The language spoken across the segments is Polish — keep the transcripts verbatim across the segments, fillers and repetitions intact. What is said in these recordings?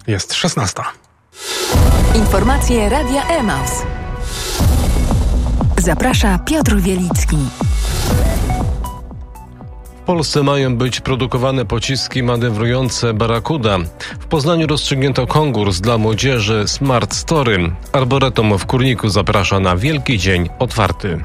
Jest szesnasta. Informacje Radia Emaus. Zaprasza Piotr Wielicki. W Polsce mają być produkowane pociski manewrujące Barracuda. W Poznaniu rozstrzygnięto konkurs dla młodzieży Smart Story. Arboretum w Kurniku zaprasza na Wielki Dzień Otwarty.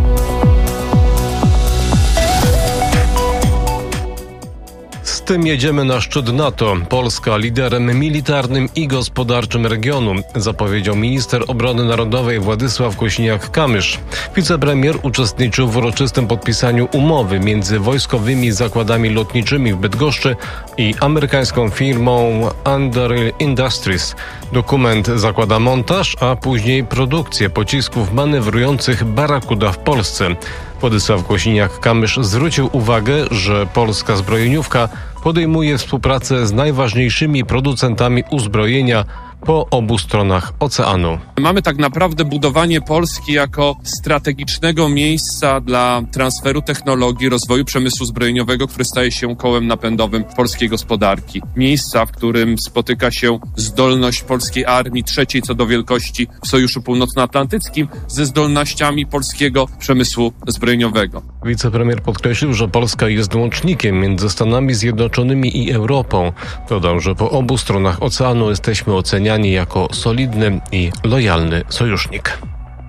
Z tym jedziemy na szczyt NATO. Polska liderem militarnym i gospodarczym regionu, zapowiedział minister obrony narodowej Władysław Kosiniak-Kamysz. Wicepremier uczestniczył w uroczystym podpisaniu umowy między wojskowymi zakładami lotniczymi w Bydgoszczy i amerykańską firmą Anduril Industries. Dokument zakłada montaż, a później produkcję pocisków manewrujących Barracuda w Polsce. Władysław Kosiniak-Kamysz zwrócił uwagę, że polska zbrojeniówka podejmuje współpracę z najważniejszymi producentami uzbrojenia po obu stronach oceanu. Mamy tak naprawdę budowanie Polski jako strategicznego miejsca dla transferu technologii, rozwoju przemysłu zbrojeniowego, który staje się kołem napędowym polskiej gospodarki. Miejsca, w którym spotyka się zdolność polskiej armii, trzeciej co do wielkości w Sojuszu Północnoatlantyckim, ze zdolnościami polskiego przemysłu zbrojeniowego. Wicepremier podkreślił, że Polska jest łącznikiem między Stanami Zjednoczonymi i Europą. Dodał, że po obu stronach oceanu jesteśmy oceniani jako solidny i lojalny sojusznik.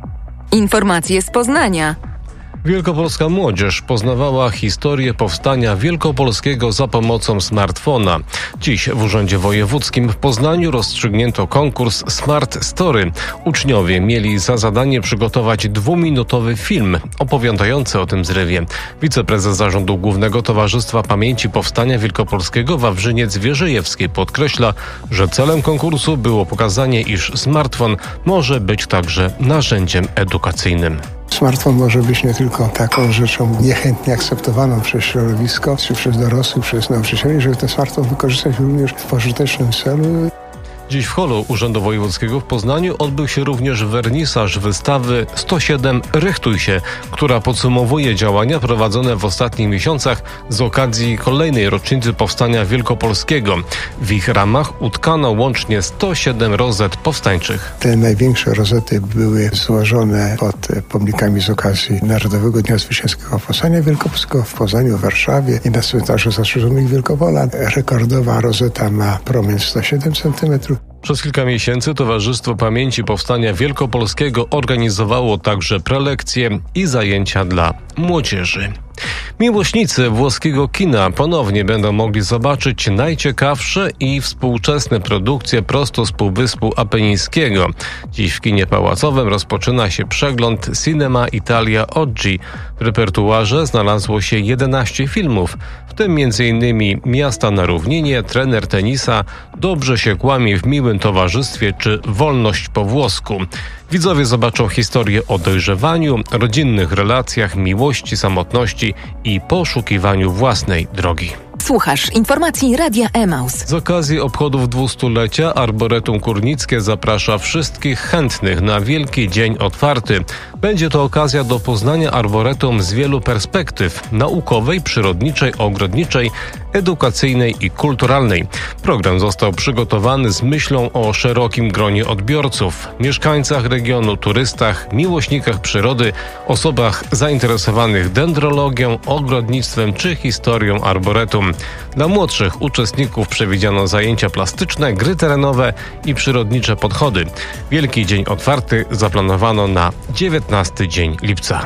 Informacje z Poznania. Wielkopolska młodzież poznawała historię powstania wielkopolskiego za pomocą smartfona. Dziś w Urzędzie Wojewódzkim w Poznaniu rozstrzygnięto konkurs Smart Story. Uczniowie mieli za zadanie przygotować dwuminutowy film opowiadający o tym zrywie. Wiceprezes Zarządu Głównego Towarzystwa Pamięci Powstania Wielkopolskiego Wawrzyniec Wierzejewski podkreśla, że celem konkursu było pokazanie, iż smartfon może być także narzędziem edukacyjnym. Smartfon może być nie tylko taką rzeczą niechętnie akceptowaną przez środowisko, czy przez dorosłych, przez nauczycieli, żeby ten smartfon wykorzystać również w pożytecznym celu. Dziś w holu Urzędu Wojewódzkiego w Poznaniu odbył się również wernisaż wystawy sto siedem Rychtuj się, która podsumowuje działania prowadzone w ostatnich miesiącach z okazji kolejnej rocznicy Powstania Wielkopolskiego. W ich ramach utkano łącznie sto siedem rozet powstańczych. Te największe rozety były złożone pod pomnikami z okazji Narodowego Dnia Zwycięskiego Powstania Wielkopolskiego w Poznaniu, w Warszawie i na cmentarzu Zastrzeżonych Wielkopola. Rekordowa rozeta ma promień sto siedem centymetrów. Przez kilka miesięcy Towarzystwo Pamięci Powstania Wielkopolskiego organizowało także prelekcje i zajęcia dla młodzieży. Miłośnicy włoskiego kina ponownie będą mogli zobaczyć najciekawsze i współczesne produkcje prosto z Półwyspu Apenińskiego. Dziś w kinie pałacowym rozpoczyna się przegląd Cinema Italia Oggi. W repertuarze znalazło się jedenaście filmów, w tym między innymi Miasta na równinie, Trener tenisa, Dobrze się kłamie w miłym towarzystwie czy Wolność po włosku. Widzowie zobaczą historię o dojrzewaniu, rodzinnych relacjach, miłości, samotności i poszukiwaniu własnej drogi. Słuchasz informacji Radia Emaus. Z okazji obchodów dwustulecia Arboretum Kurnickie zaprasza wszystkich chętnych na Wielki Dzień Otwarty. Będzie to okazja do poznania arboretum z wielu perspektyw: naukowej, przyrodniczej, ogrodniczej, edukacyjnej i kulturalnej. Program został przygotowany z myślą o szerokim gronie odbiorców: mieszkańcach regionu, turystach, miłośnikach przyrody, osobach zainteresowanych dendrologią, ogrodnictwem czy historią arboretum. Dla młodszych uczestników przewidziano zajęcia plastyczne, gry terenowe i przyrodnicze podchody. Wielki Dzień Otwarty zaplanowano na dziewiętnasty dzień lipca.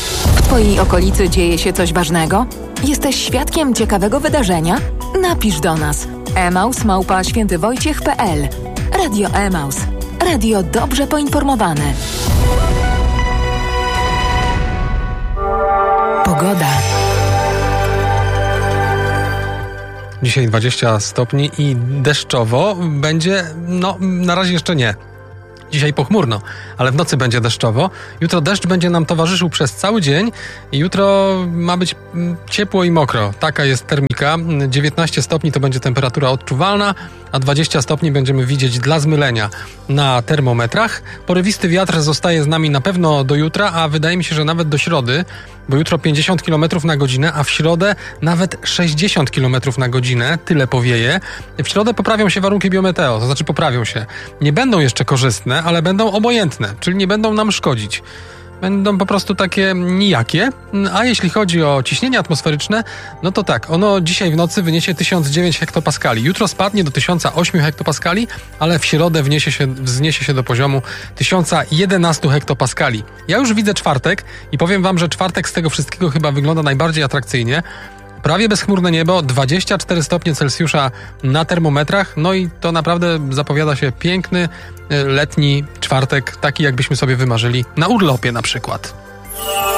W Twojej okolicy dzieje się coś ważnego? Jesteś świadkiem ciekawego wydarzenia? Napisz do nas. emaus małpa świętywojciech kropka pe el. Radio Emaus. Radio dobrze poinformowane. Pogoda. Dzisiaj dwadzieścia stopni i deszczowo będzie, no na razie jeszcze nie. Dzisiaj pochmurno, ale w nocy będzie deszczowo. Jutro deszcz będzie nam towarzyszył przez cały dzień i jutro ma być ciepło i mokro. Taka jest termika. dziewiętnaście stopni to będzie temperatura odczuwalna, a dwadzieścia stopni będziemy widzieć dla zmylenia na termometrach. Porywisty wiatr zostaje z nami na pewno do jutra, a wydaje mi się, że nawet do środy, bo jutro pięćdziesiąt kilometrów na godzinę, a w środę nawet sześćdziesiąt kilometrów na godzinę. Tyle powieje. W środę poprawią się warunki biometeo, to znaczy poprawią się. Nie będą jeszcze korzystne, ale będą obojętne, czyli nie będą nam szkodzić. Będą po prostu takie nijakie. A jeśli chodzi o ciśnienie atmosferyczne, no to tak, ono dzisiaj w nocy wyniesie tysiąc dziewięć hektopaskali. Jutro spadnie do tysiąc osiem hektopaskali, ale w środę wniesie się, wzniesie się do poziomu tysiąc jedenaście hektopaskali. Ja już widzę czwartek i powiem wam, że czwartek z tego wszystkiego chyba wygląda najbardziej atrakcyjnie. Prawie bezchmurne niebo, dwadzieścia cztery stopnie Celsjusza na termometrach, no i to naprawdę zapowiada się piękny, letni czwartek, taki jakbyśmy sobie wymarzyli na urlopie na przykład.